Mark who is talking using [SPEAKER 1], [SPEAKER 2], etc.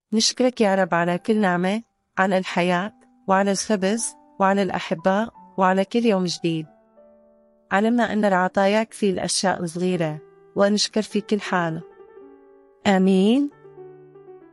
[SPEAKER 1] نشكرك يا رب على كل نعمة، على الحياة وعلى الخبز وعلى الأحباء وعلى كل يوم جديد. علمنا أن العطاياك في الأشياء الصغيرة ونشكر في كل حال. آمين.